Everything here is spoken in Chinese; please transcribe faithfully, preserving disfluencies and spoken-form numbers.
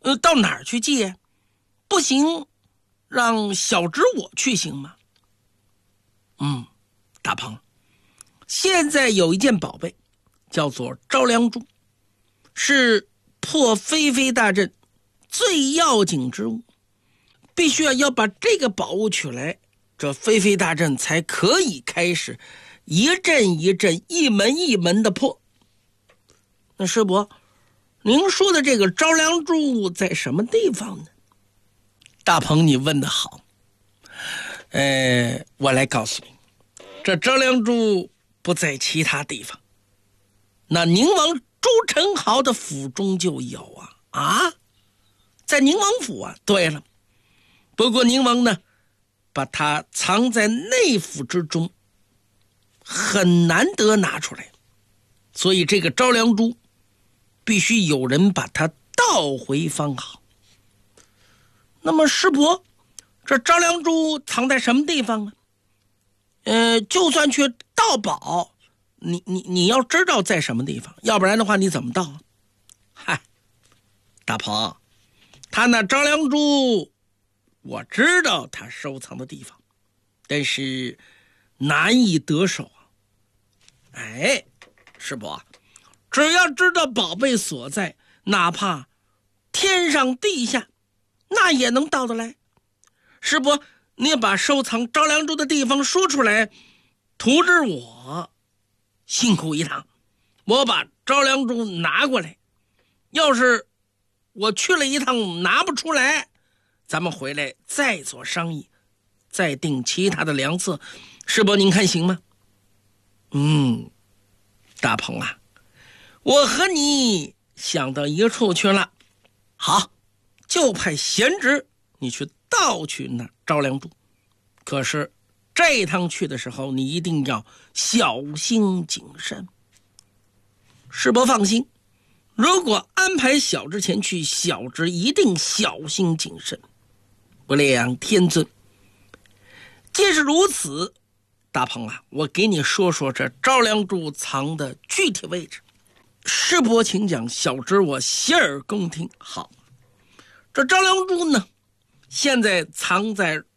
呃，到哪儿去借？不行，让小侄我去行吗？嗯，大鹏，现在有一件宝贝，叫做招梁珠，是破飞飞大阵最要紧之物，必须要要把这个宝物取来，这飞飞大阵才可以开始一阵一阵、一门一门的破。那师伯，您说的这个招梁珠在什么地方呢？大鹏，你问得好。呃，我来告诉你，这招梁珠不在其他地方，那宁王朱宸濠的府中就有啊啊，在宁王府啊。对了，不过宁王呢，把它藏在内府之中，很难得拿出来，所以这个招梁珠必须有人把它盗回方好。那么师伯，这招梁珠藏在什么地方啊？呃，就算去盗宝，你你你要知道在什么地方，要不然的话你怎么盗啊？嗨，大鹏，他那招梁珠我知道他收藏的地方，但是难以得手啊。哎，师伯，只要知道宝贝所在，哪怕天上地下，那也能盗得来。师伯，你把收藏招梁珠的地方说出来，图知我辛苦一趟，我把招梁珠拿过来。要是我去了一趟拿不出来，咱们回来再做商议，再定其他的良策。师伯您看行吗？嗯，大鹏啊，我和你想到一处去了。好，就派贤侄你去盗取那招梁珠。可是这一趟去的时候，你一定要小心谨慎。师伯放心，如果安排小侄前去，小侄一定小心谨慎，不量天尊。既是如此，大鹏啊，我给你说说这招梁珠藏的具体位置。师伯请讲，小侄我洗耳恭听。好，这招梁珠呢，现在藏在